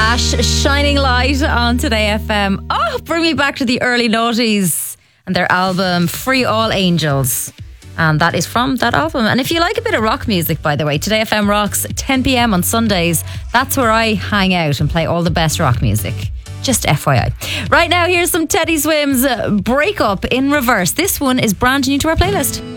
Clash, Shining Light on Today FM. Oh, bring me back to the early noughties and their album Free All Angels. And that is from that album. And if you like a bit of rock music, by the way, Today FM rocks 10 p.m. on Sundays. That's where I hang out and play all the best rock music. Just FYI. Right now, here's some Teddy Swims Break Up in reverse. This one is brand new to our playlist.